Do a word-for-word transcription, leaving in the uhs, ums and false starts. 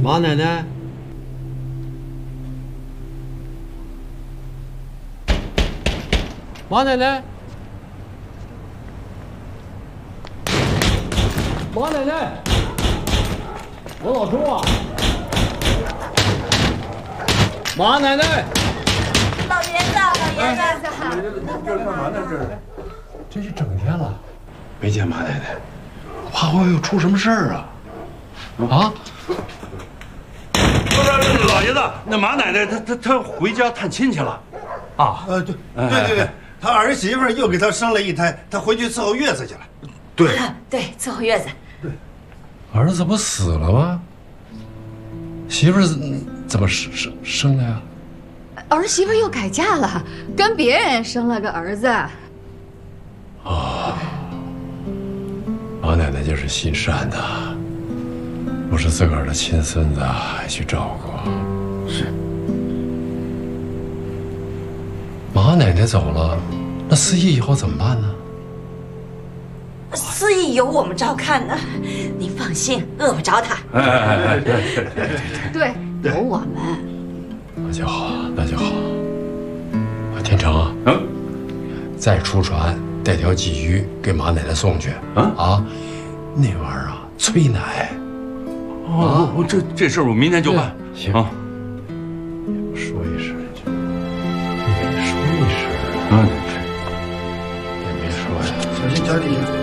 马奶奶，马奶奶，马奶奶，我老周啊，马奶奶， 老爷子，老爷子， 这干嘛呢？这是， 这是整天了， 没见马奶奶，我怕会又出什么事儿啊？ 啊？ 不是，老爷子，那马奶奶她她她回家探亲去了。 啊？ 呃，对对对对，他儿媳妇又给他生了一胎，他回去伺候月子去了。 对， 对，伺候月子。 儿子不死了吗？媳妇儿怎么生生生的呀？ 儿媳妇又改嫁了，跟别人生了个儿子。 啊，马奶奶就是心善呐，不是自个儿的亲孙子还去照顾。 是。 马奶奶走了，那思义以后怎么办呢？ 思义有我们照看呢，您放心，饿不着他。 哎哎哎，对对对对，有我们。 那就好，那就好。啊，天成，嗯，再出船带条鲫鱼给马奶奶送去。啊啊，那玩意儿啊，催奶。 哦，我这这事儿我明天就办。 行啊， 说一声就，没说一声。 嗯， 也没说呀。 小心脚底下。